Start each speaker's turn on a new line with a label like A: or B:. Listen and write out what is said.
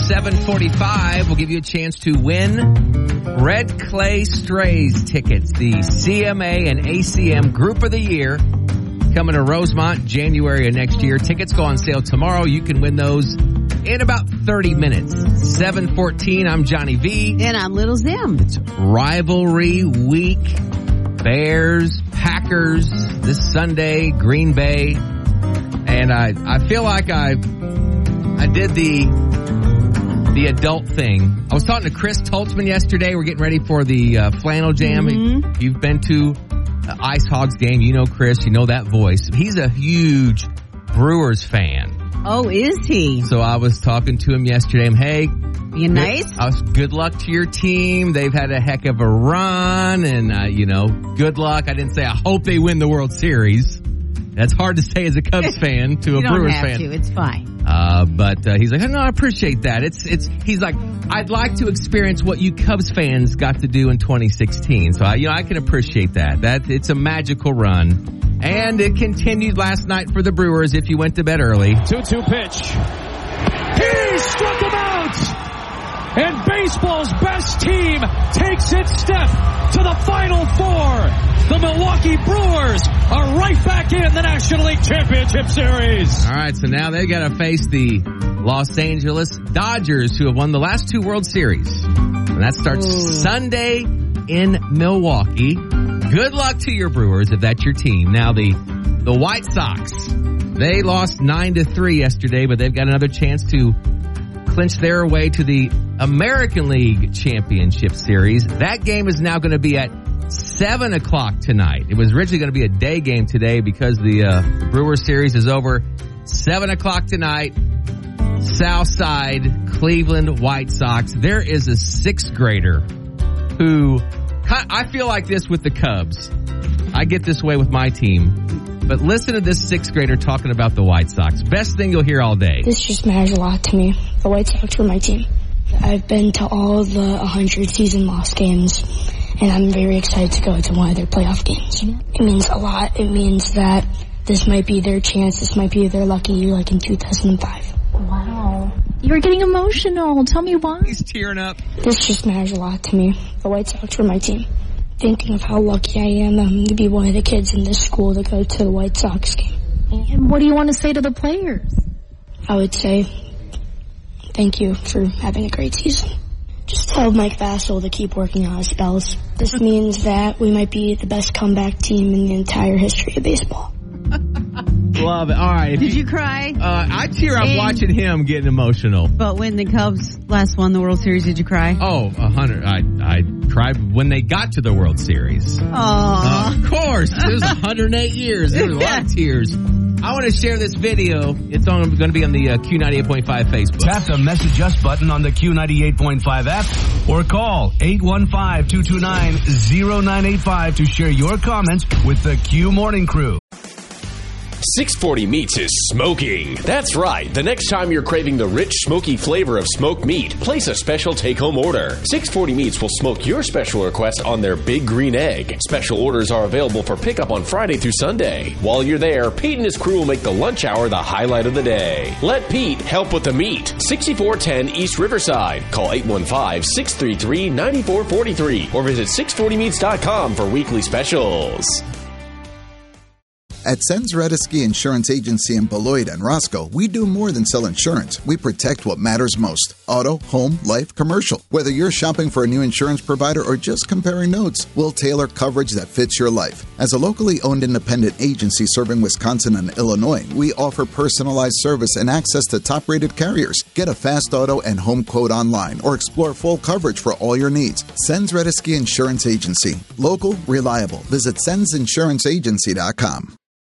A: 7:45, we'll give you a chance to win Red Clay Strays tickets, the CMA and ACM Group of the Year, coming to Rosemont January of next year. Tickets go on sale tomorrow. You can win those in about 30 minutes. 7:14, I'm Johnny V.
B: And I'm Little Zim.
A: It's rivalry week. Bears, Packers, this Sunday, Green Bay. And I feel like I did the adult thing. I was talking to Chris Toltzman yesterday. We're getting ready for the Flannel Jam. Mm-hmm. You've been to the Ice Hogs game. You know Chris. You know that voice. He's a huge Brewers fan.
B: Oh, is he?
A: So I was talking to him yesterday. Hey,
B: you nice?
A: Good luck to your team. They've had a heck of a run, and good luck. I didn't say I hope they win the World Series. That's hard to say as a Cubs fan to a Brewers fan.
B: You don't have to. It's fine.
A: But he's like, no, I appreciate that. He's like, I'd like to experience what you Cubs fans got to do in 2016. So I can appreciate that. It's a magical run. And it continued last night for the Brewers if you went to bed early.
C: 2-2 pitch. He struck him out! And baseball's best team takes its step to the Final Four. The Milwaukee Brewers are right back in the National League Championship Series.
A: All right, so now they got to face the Los Angeles Dodgers, who have won the last two World Series. And that starts Sunday in Milwaukee. Good luck to your Brewers if that's your team. Now, the White Sox, they lost 9-3 yesterday, but they've got another chance to clinch their way to the American League Championship Series. That game is now going to be at 7 o'clock tonight. It was originally going to be a day game today because the Brewers series is over. 7 o'clock tonight, Southside, Cleveland White Sox. There is a sixth grader who, I feel like this with the Cubs. I get this way with my team. But listen to this sixth grader talking about the White Sox. Best thing you'll hear all day.
D: This just matters a lot to me. The White Sox were my team. I've been to all the 100 season loss games, and I'm very excited to go to one of their playoff games. It means a lot. It means that this might be their chance. This might be their lucky year, like in 2005.
E: Wow. You're getting emotional. Tell me why.
A: He's tearing up.
D: This just matters a lot to me. The White Sox were my team. Thinking of how lucky I am to be one of the kids in this school to go to the White Sox game.
E: And what do you want to say to the players?
D: I would say thank you for having a great season. Just tell Mike Vassell to keep working on his spells. This means that we might be the best comeback team in the entire history of baseball.
A: Love it. All right.
B: Did you cry?
A: I tear up watching him getting emotional.
B: But when the Cubs last won the World Series, did you cry?
A: Oh, 100. I cried when they got to the World Series.
B: Aww.
A: Of course. It was 108 years. There was a lot of tears. I want to share this video. It's going to be on the Q98.5 Facebook.
F: Tap the Message Us button on the Q98.5 app or call 815-229-0985 to share your comments with the Q Morning Crew.
G: 640 Meats is smoking. That's right. The next time you're craving the rich, smoky flavor of smoked meat, place a special take-home order. 640 Meats will smoke your special request on their Big Green Egg. Special orders are available for pickup on Friday through Sunday. While you're there, Pete and his crew will make the lunch hour the highlight of the day. Let Pete help with the meat. 6410 East Riverside. Call 815-633-9443 or visit 640meats.com for weekly specials.
H: At Sens Redesky Insurance Agency in Beloit and Roscoe, we do more than sell insurance. We protect what matters most. Auto, home, life, commercial. Whether you're shopping for a new insurance provider or just comparing notes, we'll tailor coverage that fits your life. As a locally owned independent agency serving Wisconsin and Illinois, we offer personalized service and access to top-rated carriers. Get a fast auto and home quote online or explore full coverage for all your needs. Sens Redesky Insurance Agency. Local, reliable. Visit sensinsuranceagency.com.